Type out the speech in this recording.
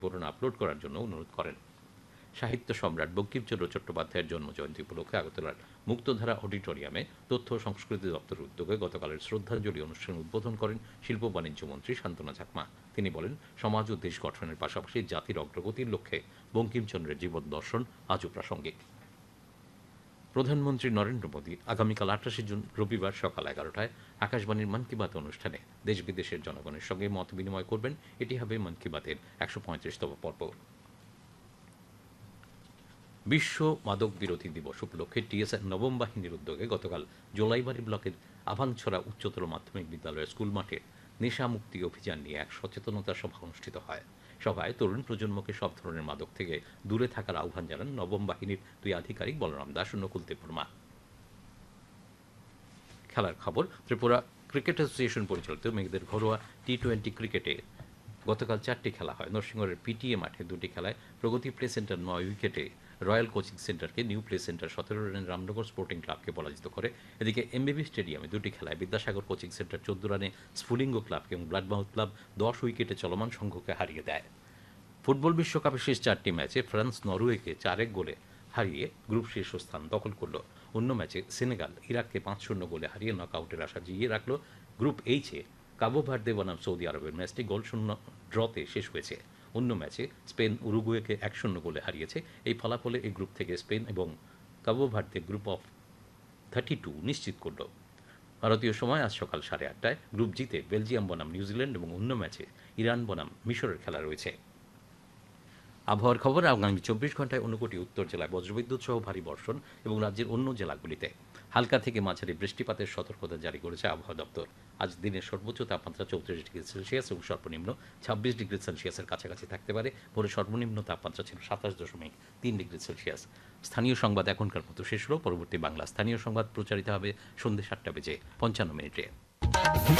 বিবরণ আপলোড করার জন্য অনুরোধ করেন। সাহিত্য সম্রাট বঙ্কিমচন্দ্র চট্টোপাধ্যায়ের জন্মজয়ন্তী উপলক্ষে আগরতলার মুক্তধারা অডিটোরিয়ামে তথ্য ও সংস্কৃতি দপ্তরের উদ্যোগে গতকালের শ্রদ্ধাঞ্জলি অনুষ্ঠান উদ্বোধন করেন শিল্প বাণিজ্য মন্ত্রী শান্তনা চাকমা। তিনি বলেন, সমাজ ও দেশ গঠনের পাশাপাশি জাতির অগ্রগতির লক্ষ্যে বঙ্কিমচন্দ্রের জীবন দর্শন আজও প্রাসঙ্গিক। প্রধানমন্ত্রী নরেন্দ্র মোদী আগামীকাল 28 জুন রবিবার সকাল 11টায় আকাশবাণীর মন কি বাত অনুষ্ঠানে দেশ বিদেশের জনগণের সঙ্গে মত বিনিময় করবেন। এটি হবে মন কি বাতের 135তম পর্ব। বিশ্ব মাদক বিরোধী দিবস উপলক্ষে টিএসআর নবম বাহিনীর উদ্যোগে গতকাল জোলাইবাড়ি ব্লকের আভাংছড়া উচ্চতর মাধ্যমিক বিদ্যালয়ের স্কুল মাঠে নেশা মুক্তি অভিযান নিয়ে এক সচেতনতা সভা অনুষ্ঠিত হয়। সভায় তরুণ প্রজন্মকে সব ধরনের মাদক থেকে দূরে থাকার আহ্বান জানান নবম বাহিনীর 2 আধিকারিক বলরাম দাস ও নকুল দেববর্মা। খেলার খবর। ত্রিপুরা ক্রিকেট অ্যাসোসিয়েশন পরিচালিত মেয়েদের ঘরোয়া টি-20 ক্রিকেটে গতকাল 4টি খেলা হয়। নরসিংগড়ের পিটিএ মাঠে 2টি খেলায় প্রগতি প্লে সেন্টার 9 উইকেটে royal coaching সেন্টারকে, new play centre 17 রানে রামনগর স্পোর্টিং ক্লাবকে পরাজিত করে। এদিকে এমবিবি স্টেডিয়ামে 2টি খেলায় বিদ্যাসাগর কোচিং সেন্টার 14 রানে স্ফুলিঙ্গ ক্লাবকে এবং ব্লাডমাউথ ক্লাব 10 উইকেটে চলমান সংঘকে হারিয়ে দেয়। ফুটবল বিশ্বকাপের শেষ 4টি ম্যাচে ফ্রান্স নরওয়েকে 4-1 গোলে হারিয়ে গ্রুপ শীর্ষস্থান দখল করল। অন্য ম্যাচে সেনেগাল ইরাককে 5-0 গোলে হারিয়ে নকআউটের আশা জিইয়ে রাখল। গ্রুপ এইচে কাবো ভার্দে বনাম সৌদি আরবের ম্যাচটি গোলশূন্য ড্রতে শেষ হয়েছে। অন্য ম্যাচে স্পেন উরুগুয়েকে 1-0 গোলে হারিয়েছে। এই ফলাফলে এই গ্রুপ থেকে স্পেন এবং কাবো ভার্দে গ্রুপ অফ 32 নিশ্চিত করল। ভারতীয় সময় আজ সকাল 8:30টায় গ্রুপ জিতে বেলজিয়াম বনাম নিউজিল্যান্ড এবং অন্য ম্যাচে ইরান বনাম মিশরের খেলা রয়েছে। আবহাওয়ার খবর। আগামী 24 ঘন্টায় ঊনকোটি উত্তর জেলায় বজ্রবিদ্যুৎ সহ ভারী বর্ষণ এবং রাজ্যের অন্য জেলাগুলিতে হালকা থেকে মাঝারি বৃষ্টিপাতের সতর্কতা জারি করেছে আবহাওয়া দপ্তর। আজ দিনের সর্বোচ্চ তাপমাত্রা 34 ডিগ্রি সেলসিয়াস এবং সর্বনিম্ন 26 ডিগ্রি সেলসিয়াসের কাছাকাছি থাকতে পারে। ভোরে সর্বনিম্ন তাপমাত্রা ছিল 27.3 ডিগ্রি সেলসিয়াস। স্থানীয় সংবাদ এখনকার মতো শেষ হলো। পরবর্তী বাংলা স্থানীয় সংবাদ প্রচারিত হবে সন্ধ্যে 7টা বেজে 55 মিনিটে।